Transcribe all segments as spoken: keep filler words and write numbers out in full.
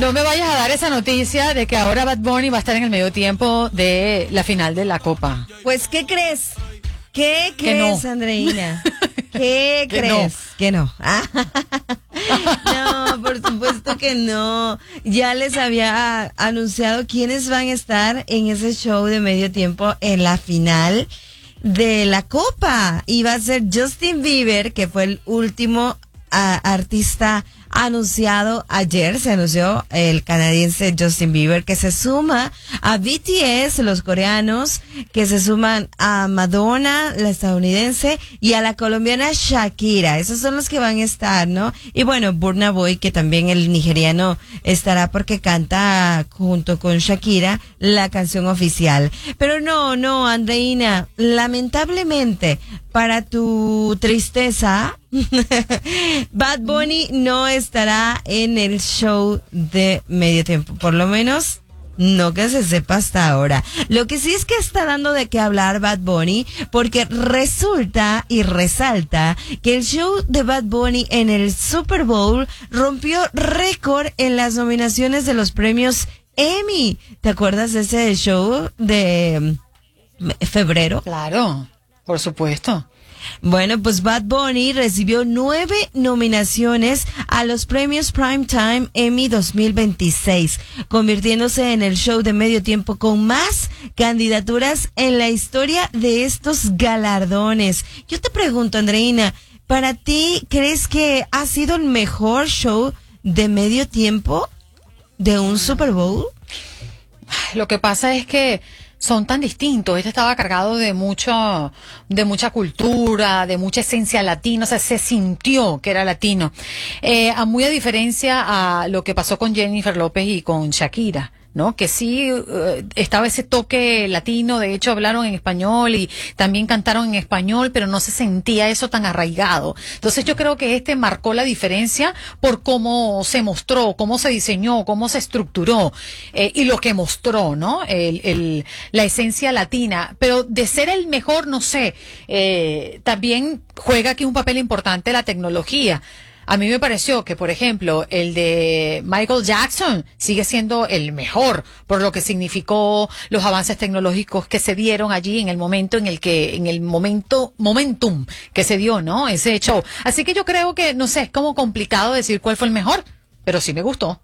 no me vayas a dar esa noticia de que ahora Bad Bunny va a estar en el medio tiempo de la final de la Copa. Pues, ¿qué crees? ¿Qué Que crees, no. Andreina? ¿Qué Que crees? no. Que no. No, por supuesto que no. Ya les había anunciado quiénes van a estar en ese show de medio tiempo en la final de la Copa. Y va a ser Justin Bieber, que fue el último a, artista anunciado ayer. Se anunció el canadiense Justin Bieber, que se suma a B T S, los coreanos, que se suman a Madonna, la estadounidense, y a la colombiana Shakira. Esos son los que van a estar, ¿no? Y bueno, Burna Boy, que también el nigeriano estará porque canta junto con Shakira la canción oficial. Pero no, no, Andreina, lamentablemente, para tu tristeza, Bad Bunny no estará en el show de medio tiempo, por lo menos no que se sepa hasta ahora. Lo que sí es que está dando de qué hablar Bad Bunny, porque resulta y resalta que el show de Bad Bunny en el Super Bowl rompió récord en las nominaciones de los premios Emmy. ¿Te acuerdas de ese show de febrero? Claro, por supuesto. Bueno, pues Bad Bunny recibió nueve nominaciones a los premios Primetime Emmy dos mil veintiséis, convirtiéndose en el show de medio tiempo con más candidaturas en la historia de estos galardones. Yo te pregunto, Andreina, ¿para ti crees que ha sido el mejor show de medio tiempo de un Super Bowl? Lo que pasa es que son tan distintos. Este estaba cargado de mucho, de mucha cultura, de mucha esencia latina, o sea, se sintió que era latino. Eh, a muy a diferencia a lo que pasó con Jennifer López y con Shakira, ¿no? Que sí uh, estaba ese toque latino, de hecho hablaron en español y también cantaron en español, pero no se sentía eso tan arraigado. Entonces yo creo que este marcó la diferencia por cómo se mostró, cómo se diseñó, cómo se estructuró eh, y lo que mostró, ¿no? El, el, la esencia latina. Pero de ser el mejor, no sé, eh, también juega aquí un papel importante la tecnología. A mí me pareció que, por ejemplo, el de Michael Jackson sigue siendo el mejor por lo que significó los avances tecnológicos que se dieron allí en el momento en el que, en el momento, momentum que se dio, ¿no? Ese show. Así que yo creo que, no sé, es como complicado decir cuál fue el mejor, pero sí me gustó.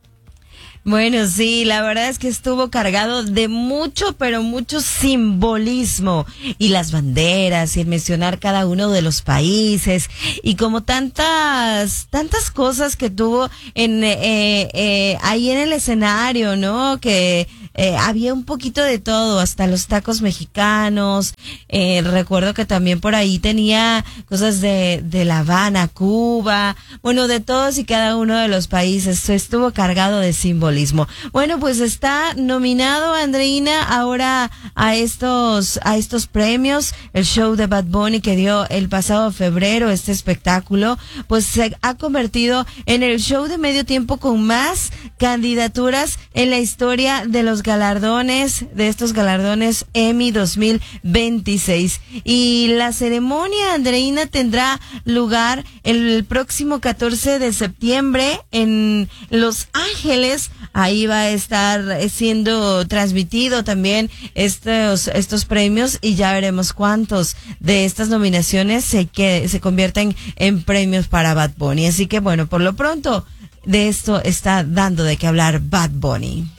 Bueno, sí, la verdad es que estuvo cargado de mucho, pero mucho simbolismo. Y las banderas, y el mencionar cada uno de los países, y como tantas, tantas cosas que tuvo en, eh, eh, ahí en el escenario, ¿no? Que eh, había un poquito de todo, hasta los tacos mexicanos. Eh, recuerdo que también por ahí tenía cosas de, de La Habana, Cuba, bueno, de todos y cada uno de los países. Estuvo cargado de simbolismo. Bueno, pues está nominado Andreina ahora a estos, a estos premios. El show de Bad Bunny que dio el pasado febrero, este espectáculo, pues se ha convertido en el show de medio tiempo con más candidaturas en la historia de los galardones, de estos galardones Emmy dos mil veintiséis. Y la ceremonia, Andreina, tendrá lugar el próximo catorce de septiembre en Los Ángeles. Ahí va a estar siendo transmitido también estos, estos premios, y ya veremos cuántos de estas nominaciones se, que, se convierten en premios para Bad Bunny. Así que bueno, por lo pronto, de esto está dando de qué hablar Bad Bunny.